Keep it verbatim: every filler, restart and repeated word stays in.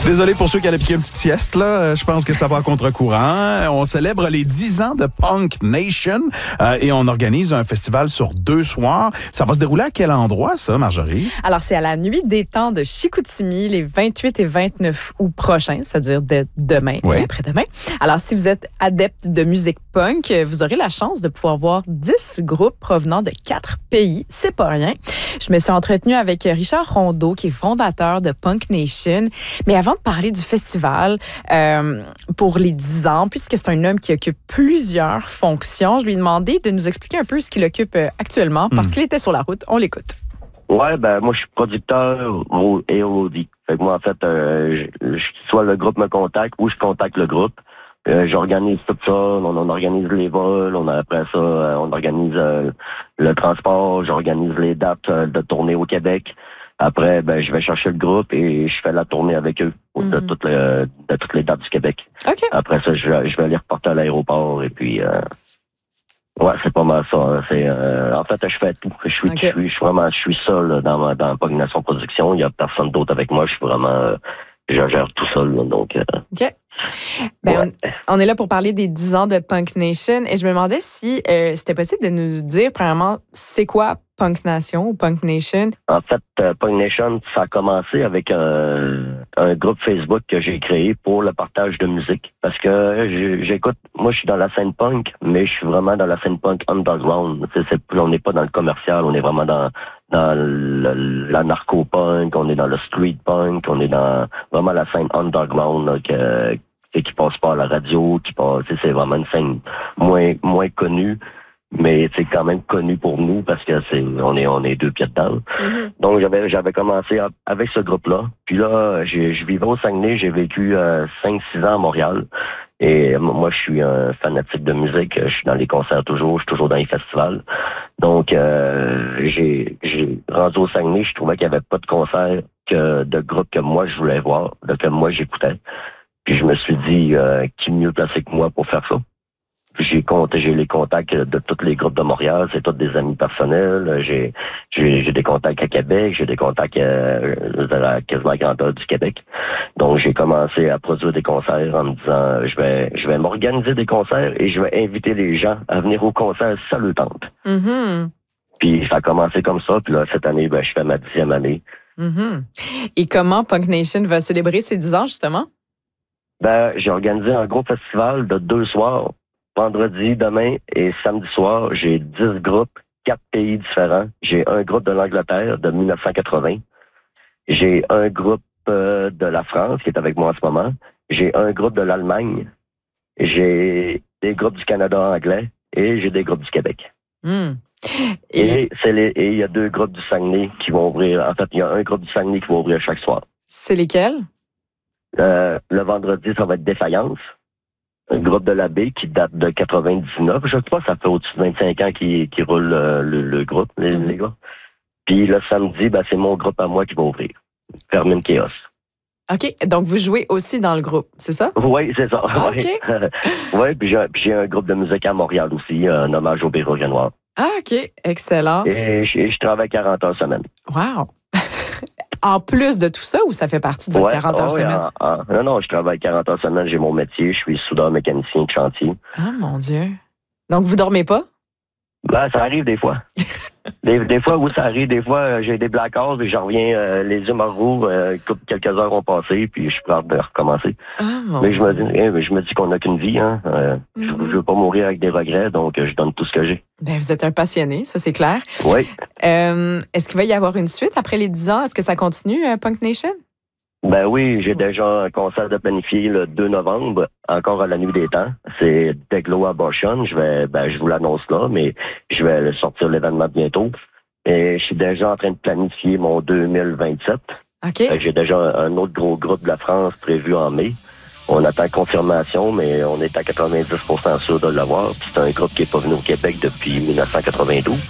Désolé pour ceux qui allaient piquer une petite sieste, là. Je pense que ça va à contre-courant. On célèbre les dix ans de Punk Nation euh, et on organise un festival sur deux soirs. Ça va se dérouler à quel endroit, ça, Marjorie? Alors, c'est à la Nuit des Temps de Chicoutimi, les vingt-huit et vingt-neuf août prochains, c'est-à-dire dès demain oui. et après-demain. Alors, si vous êtes adepte de musique punk, vous aurez la chance de pouvoir voir dix groupes provenant de quatre pays. C'est pas rien. Je me suis entretenue avec Richard Rondeau, qui est fondateur de Punk Nation. Mais avant de parler du festival, euh, pour les dix ans, puisque c'est un homme qui occupe plusieurs fonctions, je lui ai demandé de nous expliquer un peu ce qu'il occupe actuellement, parce mmh. qu'il était sur la route. On l'écoute. Ouais, ben moi, je suis producteur et O D. Fait que moi, en fait, euh, je, je, soit le groupe me contacte ou je contacte le groupe. Euh, j'organise tout ça, on, on organise les vols, on après ça, euh, on organise euh, le transport, j'organise les dates euh, de tournée au Québec. Après, ben, je vais chercher le groupe et je fais la tournée avec eux mm-hmm. de, toutes les, de toutes les dates du Québec. Okay. Après ça, je vais, je vais les reporter à l'aéroport et puis, euh, ouais, c'est pas mal ça. Hein. C'est, euh, en fait, je fais tout. Je suis, okay. je suis, je suis vraiment, je suis seul dans ma, dans Punk Nation Production. Il y a personne d'autre avec moi. Je suis vraiment, euh, je gère tout seul. Là, donc. Euh, OK. Ben, ouais. on, on est là pour parler des dix ans de Punk Nation et je me demandais si euh, c'était possible de nous dire, premièrement, c'est quoi Punk Nation ou Punk Nation? En fait, euh, Punk Nation, ça a commencé avec un, un groupe Facebook que j'ai créé pour le partage de musique. Parce que j'écoute, moi je suis dans la scène punk, mais je suis vraiment dans la scène punk underground. C'est, c'est, on n'est pas dans le commercial, on est vraiment dans, dans le, la narco-punk, on est dans le street punk, on est dans vraiment la scène underground là, que, qui passe pas à la radio, qui passe, c'est vraiment une scène moins, moins connue. Mais c'est quand même connu pour nous parce que c'est on est on est deux pieds dedans. Mm-hmm. Donc j'avais j'avais commencé à, avec ce groupe-là. Puis là, j'ai, je vivais au Saguenay, j'ai vécu euh, cinq six ans à Montréal. Et moi, je suis un fanatique de musique. Je suis dans les concerts toujours, je suis toujours dans les festivals. Donc euh, j'ai j'ai rendu au Saguenay, je trouvais qu'il n'y avait pas de concert que de groupe que moi je voulais voir, de que moi j'écoutais. Puis je me suis dit euh, qui mieux placé que moi pour faire ça. J'ai compté, j'ai les contacts de tous les groupes de Montréal, c'est tous des amis personnels. J'ai, j'ai, j'ai des contacts à Québec, j'ai des contacts euh, à la quasiment grandeur du Québec. Donc j'ai commencé à produire des concerts en me disant je vais, je vais m'organiser des concerts et je vais inviter les gens à venir au concert si ça le tente. Mm-hmm. Puis ça a commencé comme ça. Puis là cette année, ben je fais ma dixième année. Mm-hmm. Et comment Punk Nation va célébrer ses dix ans justement? Ben j'ai organisé un gros festival de deux soirs. Vendredi, demain et samedi soir, j'ai dix groupes, quatre pays différents. J'ai un groupe de l'Angleterre de dix-neuf cent quatre-vingts. J'ai un groupe euh, de la France qui est avec moi en ce moment. J'ai un groupe de l'Allemagne. J'ai des groupes du Canada anglais et j'ai des groupes du Québec. Mm. Et c'est les, et il y a deux groupes du Saguenay qui vont ouvrir. En fait, il y a un groupe du Saguenay qui va ouvrir chaque soir. C'est lesquels? Euh, le vendredi, ça va être Défaillance. Un groupe de la baie qui date de quatre-vingt-dix-neuf. Je crois que ça fait au-dessus de vingt-cinq ans qui, qui roule euh, le, le groupe, les, mm-hmm. les gars. Puis le samedi, ben, c'est mon groupe à moi qui va ouvrir. Vermine Chaos. OK. Donc, vous jouez aussi dans le groupe, c'est ça? Oui, c'est ça. Ah, OK. Oui, puis j'ai, puis j'ai un groupe de musique à Montréal aussi, un hommage au Béroger Noir. Ah, OK. Excellent. Et je, je travaille quarante heures semaine. Wow! En plus de tout ça, ou ça fait partie de votre ouais, quarante heures oh, semaine? En, en, non, non, je travaille quarante heures semaine, j'ai mon métier, je suis soudeur mécanicien de chantier. Ah, mon Dieu. Donc, vous dormez pas? Ben, ça arrive des fois. des, des fois, oui, ça arrive. Des fois, euh, j'ai des blackouts et je reviens euh, les yeux morts, euh, quelques heures ont passé, puis je suis prêt de recommencer. Ah, mon mais Dieu. je me dis, eh, je me dis qu'on n'a qu'une vie, hein. Euh, mm-hmm. Je ne veux pas mourir avec des regrets, donc euh, je donne tout ce que j'ai. Ben, vous êtes un passionné, ça c'est clair. Oui. Euh, est-ce qu'il va y avoir une suite après les dix ans? Est-ce que ça continue, euh, Punk Nation? Ben oui, j'ai déjà un concert de planifié le deux novembre, encore à la Nuit des Temps. C'est Deglo Abortion. Je vais, ben, je vous l'annonce là, mais je vais sortir l'événement bientôt. Et je suis déjà en train de planifier mon deux mille vingt-sept. OK. J'ai déjà un autre gros groupe de la France prévu en mai. On attend confirmation, mais on est à quatre-vingt-dix pour cent sûr de l'avoir. Puis c'est un groupe qui n'est pas venu au Québec depuis dix-neuf cent quatre-vingt-douze.